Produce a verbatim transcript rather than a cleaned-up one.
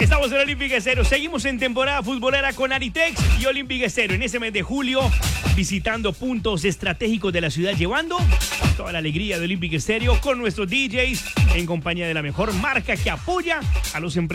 Estamos en Olympic Estéreo. Seguimos en temporada futbolera con Aritex y Olympic Estéreo. En ese mes de julio, visitando puntos estratégicos de la ciudad, llevando toda la alegría de Olympic Estéreo con nuestros D Js en compañía de la mejor marca que apoya a los empresarios.